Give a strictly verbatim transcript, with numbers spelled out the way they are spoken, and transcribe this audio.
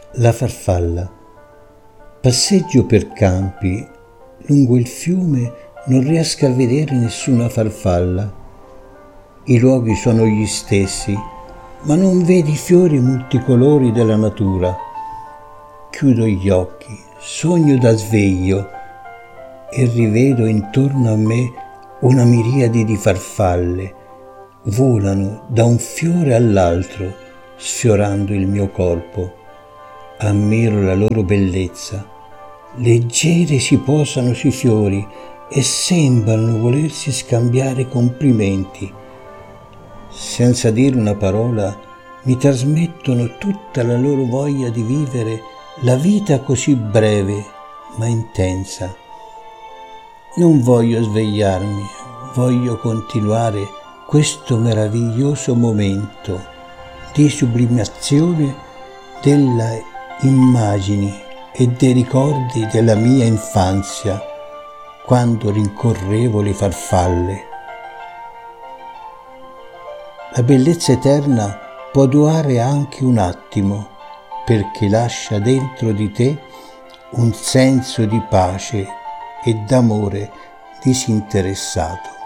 La farfalla. Passeggio per campi, lungo il fiume non riesco a vedere nessuna farfalla. I luoghi sono gli stessi, ma non vedi i fiori multicolori della natura. Chiudo gli occhi, sogno da sveglio e rivedo intorno a me una miriade di farfalle. Volano da un fiore all'altro, sfiorando il mio corpo. Ammiro la loro bellezza. Leggere si posano sui fiori e sembrano volersi scambiare complimenti. Senza dire una parola, mi trasmettono tutta la loro voglia di vivere la vita così breve ma intensa. Non voglio svegliarmi, voglio continuare questo meraviglioso momento di sublimazione delle immagini e dei ricordi della mia infanzia, quando rincorrevo le farfalle. La bellezza eterna può durare anche un attimo, perché lascia dentro di te un senso di pace e d'amore disinteressato.